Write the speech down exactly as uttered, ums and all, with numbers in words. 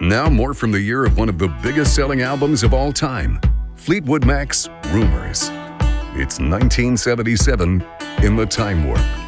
Now more from the year of one of the biggest selling albums of all time, Fleetwood Mac's Rumors. It's nineteen seventy-seven in the Time Warp.